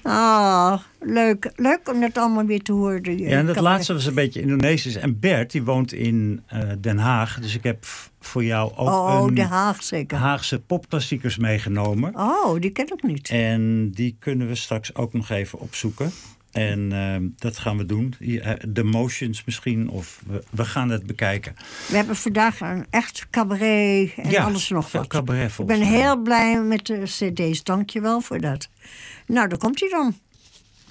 Ah, leuk. Leuk om dat allemaal weer te horen. Ja, en dat laatste was een beetje Indonesisch. En Bert, die woont in Den Haag. Dus ik heb voor jou ook een Den Haag zeker. Haagse popklassiekers meegenomen. Oh, die ken ik niet. En die kunnen we straks ook nog even opzoeken. En dat gaan we doen. The Motions misschien, of we gaan het bekijken. We hebben vandaag een echt cabaret en alles nog wat. Cabaret, ik ben heel blij met de cd's. Dank je wel voor dat. Nou, daar komt hij dan.